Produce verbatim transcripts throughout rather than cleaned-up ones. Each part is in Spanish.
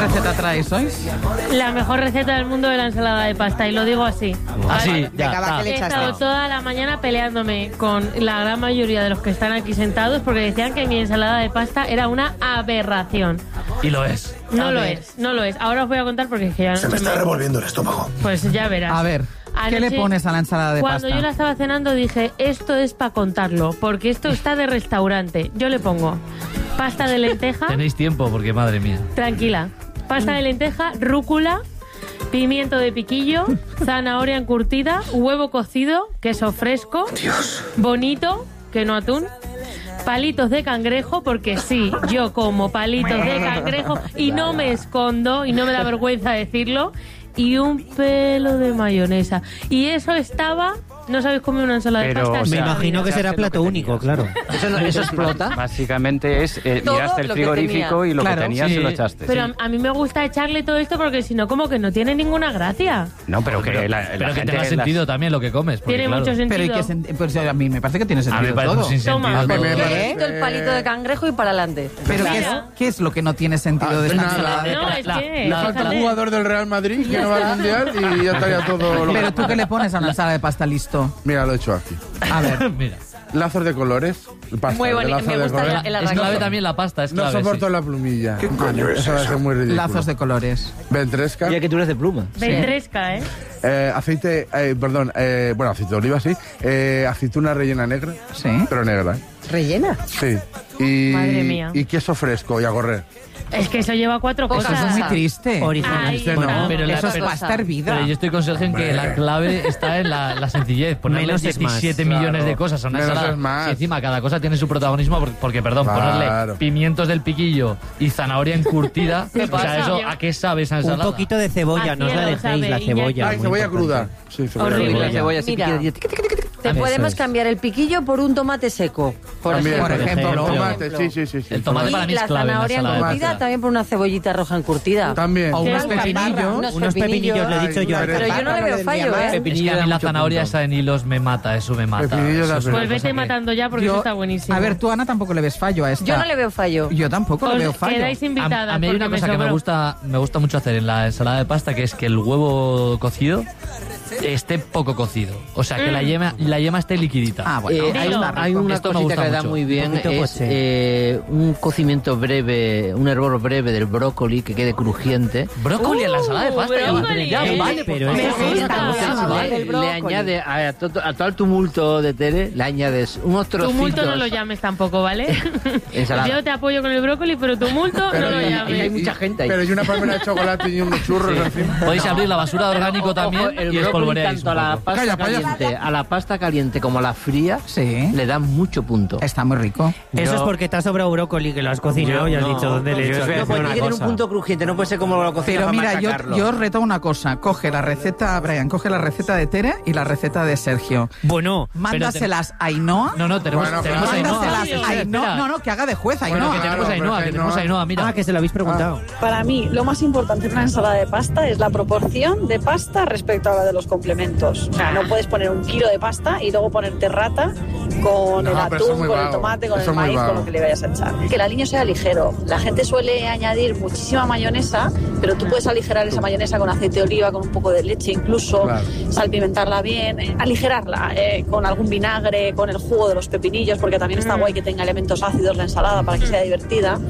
receta traes hoy? La mejor receta del mundo de la ensalada de pasta, y lo digo así. Así, ¿Vale? ya. Venga, va, ¿qué le He echaste? estado toda la mañana peleándome con la gran mayoría de los que están aquí sentados porque decían que mi ensalada de pasta era una aberración. Y lo es. No A lo ver. es, no lo es. Ahora os voy a contar porque es que ya no Se me está revolviendo el estómago. Pues ya verás. A ver, ¿qué Anoche, le pones a la ensalada de Cuando pasta? yo la estaba cenando dije, esto es para contarlo, porque esto está de restaurante. Yo le pongo pasta de lenteja, Tenéis tiempo, porque madre mía. tranquila, pasta de lenteja, rúcula, pimiento de piquillo, zanahoria encurtida, huevo cocido, queso fresco, Dios. bonito, que no atún, palitos de cangrejo, porque sí, yo como palitos de cangrejo y no me escondo y no me da vergüenza decirlo, y un pelo de mayonesa. Y eso estaba... ¿No sabéis comer una ensalada Pero, de pasta? o Me sea, imagino que echaste será lo plato que único, tenías. claro. ¿Eso, no- eso explota? Básicamente es, eh, Todo miraste el lo que frigorífico tenía. y lo Claro, que tenías sí. se lo echaste. Pero a, a mí me gusta echarle todo esto porque si no, como que no tiene ninguna gracia. No, pero que Pero, la, la pero que gente tenga las- sentido también lo que comes. Porque, Tiene claro, mucho sentido. Pero ¿y qué sen- pues a mí me parece que tiene A mí sentido me parece todo. un sinsentido Toma. todo. Me Yo parece- quito el palito de cangrejo y para adelante. Pero ¿qué es, Claro. qué es lo que no tiene sentido Ah, de esta nada. ensalada de No, pasta? es la- que... la- Falta un déjale. jugador del Real Madrid que no va al Mundial y ya estaría todo lo Pero tú qué le pones a una ensalada de pasta listo. Mira, lo he hecho aquí. A ver, Mira. Lazos de colores. Pasta, Muy de bonito, lazos me de gusta colores. el Es arranque. clave también la pasta, es No clave. soporto sí. la plumilla. ¿Qué coño es eso? Va a ser muy ridículo. lazos de colores. Ventresca. Ya que tú eres de pluma. Ventresca, ¿eh? Eh, aceite, eh, perdón, eh, bueno, aceite de oliva, sí. Eh, aceituna rellena negra. Sí. Pero negra. ¿Rellena? Sí. Y, Madre mía. y queso fresco y a correr. Es que eso lleva cuatro Eso cosas. Eso es muy triste. Original. Ahí Este está. no, pero la- Eso es pero- pasta hervida. Pero yo estoy con Sergio en que la clave está en la, la sencillez. Ponerle Menos es más. diecisiete millones Claro. de cosas a una Menos ensalada. es más. Y encima cada cosa tiene su protagonismo porque, porque, perdón, Claro. ponerle pimientos del piquillo y zanahoria encurtida. ¿Qué O sea, pasa? eso, ¿a qué sabe esa Un ensalada? poquito de cebolla, A no os la cielo dejéis, sabe, la Iñaki. cebolla. Ay, muy cebolla importante. cruda. Sí, cebolla Horrible. cruda. La cebolla así Mira. piquilla. Te Eso podemos es. cambiar el piquillo por un tomate seco, por También, ejemplo. por ejemplo. Tomate, sí, sí, sí. sí. El tomate Y para mí es la clave en la zanahoria ensalada de encurtida pasta. también por una cebollita roja encurtida. También. O unos Qué pepinillos. Unos Unos pepinillos, le he dicho Ay, yo. pero Pero yo no le veo fallo, ¿eh? Es Pepinillo que a da mí la mucho zanahoria punto. esa en hilos me mata, eso me mata. Pepinillo Eso da es pena. una Pues cosa vete que- matando ya porque Yo- eso está buenísimo. A ver, tú, Ana, tampoco le ves fallo a esta. Yo no le veo fallo. Yo tampoco le Os veo fallo. quedáis invitadas. A, a mí hay porque una cosa que me sobró. gusta, me gusta mucho hacer en la ensalada de pasta, que es que el huevo cocido esté poco cocido. O sea, que la yema, la yema esté liquidita. Ah, bueno. Eh, hay, Dilo. una, hay una Esto me cosita gusta que le da mucho. muy bien, Un poquito es poche. eh, un cocimiento breve, un hervor breve del brócoli que quede crujiente. Brócoli en la Uh, ensalada de pasta. ya- brócoli, ya, eh. vale, Pero por es favor. que Me sí, gusta. está Ah, Le, del le brócoli. añade a, to- a todo el tumulto de Tere, le añades unos trocitos. Tumulto no lo llames tampoco, ¿vale? Ensalada. Yo te apoyo con el brócoli, pero tumulto no lo y- y llames. hay mucha gente ahí. Pero y una palmera de chocolate y unos churros encima. Podéis abrir la basura de orgánico también Ojo, el y brócoli espolvoreáis tanto a un la poco. pasta Calla, calla. caliente, a la pasta caliente como a la fría, Sí. le dan mucho punto. Está muy rico. Eso Yo- es porque te ha sobrado brócoli, que lo has cocinado y has no, dicho dónde le he yo hecho. os voy a No, decir pues una tiene que tener un cosa. punto crujiente, no puede ser como lo cocina Pero para mira, yo, machacarlo. yo os reto una cosa. Coge la receta, Brian, coge la receta de Tere y la receta de Sergio. Bueno, Mándaselas a Ainhoa. No, no, tenemos, Bueno, tenemos a claro. Ainhoa. Mándaselas Espera, a Ainhoa. espera. No, no, que haga de juez, Bueno, Ainhoa. que tenemos a Claro, Ainhoa, pero que tenemos a Ainhoa, mira. ah, que se lo habéis preguntado. Para mí, lo más importante en una ensalada de pasta es la proporción de pasta respecto a la de los complementos. O sea, no puedes poner un kilo de pasta y luego ponerte rata con No, el pero eso es atún, muy con el vago. tomate, con Eso el es muy maíz, con vago. lo que le vayas a echar. Que el aliño sea ligero. La gente suele añadir muchísima mayonesa, pero tú puedes aligerar esa mayonesa con aceite de oliva, con un poco de leche incluso, Claro. salpimentarla bien, eh, aligerarla eh, con algún vinagre, con el jugo de los pepinillos, porque también está guay que tenga elementos ácidos la ensalada para que sea divertida.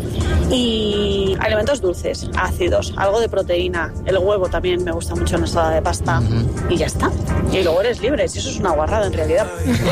Y elementos dulces, ácidos, algo de proteína. El huevo también me gusta mucho en la ensalada de pasta. Y ya está. Y luego eres libre, si eso es una guarrada en realidad.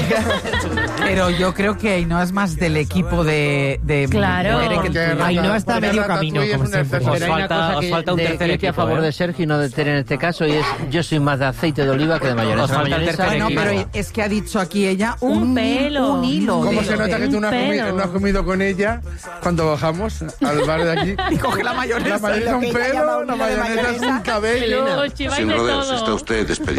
Pero yo creo que Ainhoa es más del equipo de... de Claro. de Tere que el Porque tuyo. Ainhoa está a porque medio Ratatouille camino, es como un siempre. exceso. Pero hay una falta- cosa os que, falta un de- tercer que estoy a equipo, favor ¿eh? de Sergio y no de Tere en este caso, y es yo soy más de aceite de oliva que de mayonesa. Os falta La el mayonesa- tercer Bueno, equipo. pero es que ha dicho aquí ella Un un, pelo. un hilo. ¿Cómo de- se nota que tú no has, Un comido, pelo. no has comido con ella cuando bajamos al bar de aquí? Y coge la mayonesa. La mayonesa lo un que ella llama pelo, un la hilo de mayonesa es un cabello. Os chiváis Sin de rodeos, todo. está usted despedido.